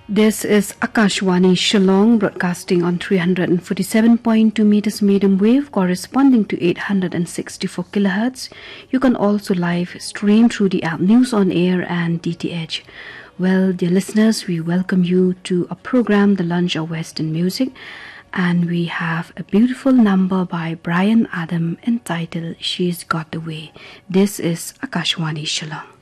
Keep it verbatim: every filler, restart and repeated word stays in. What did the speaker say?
This is Akashwani Shillong broadcasting on three hundred forty-seven point two meters medium wave corresponding to eight hundred sixty-four kilohertz. You can also live stream through the app News on Air and D T H. Well, dear listeners, we welcome you to a program, The Lunch of Western Music, and we have a beautiful number by Brian Adam entitled She's Got the Way. This is Akashwani Shillong.